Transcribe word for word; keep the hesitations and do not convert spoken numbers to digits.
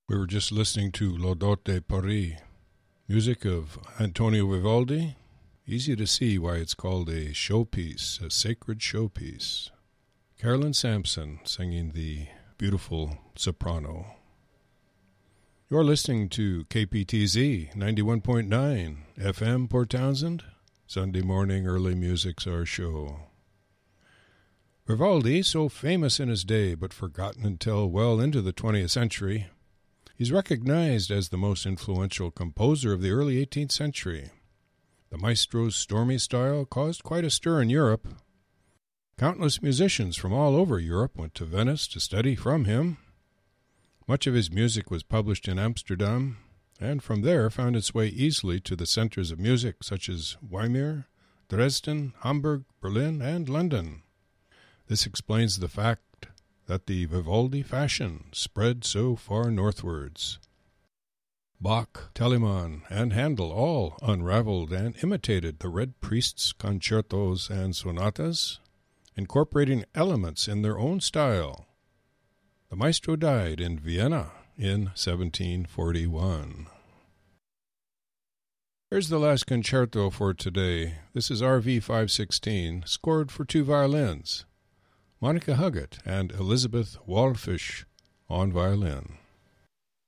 We were just listening to L'Odeur Paris, music of Antonio Vivaldi. Easy to see why it's called a showpiece, a sacred showpiece. Carolyn Sampson singing the beautiful soprano. You're listening to K P T Z ninety-one point nine F M Port Townsend. Sunday morning early music's our show. Vivaldi, so famous in his day but forgotten until well into the twentieth century, he's recognized as the most influential composer of the early eighteenth century. The maestro's stormy style caused quite a stir in Europe. Countless musicians from all over Europe went to Venice to study from him. Much of his music was published in Amsterdam, and from there found its way easily to the centers of music such as Weimar, Dresden, Hamburg, Berlin, and London. This explains the fact that the Vivaldi fashion spread so far northwards. Bach, Telemann, and Handel all unraveled and imitated the Red Priest's concertos and sonatas, incorporating elements in their own style. The maestro died in Vienna in seventeen forty-one. Here's the last concerto for today. This is R V five sixteen, scored for two violins. Monica Huggett and Elizabeth Wallfish on violin.